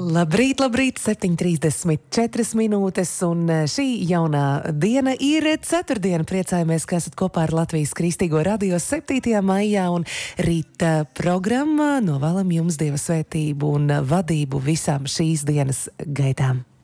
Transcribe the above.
Labrīt, 7:34 minūtes, un šī jaunā diena ir ceturtdiena. Priecājamies, ka esat kopā ar Latvijas Kristīgo radio 7. maijā, un rīta programmā novēlam jums Dieva svētību un vadību visām šīs dienas gaitām.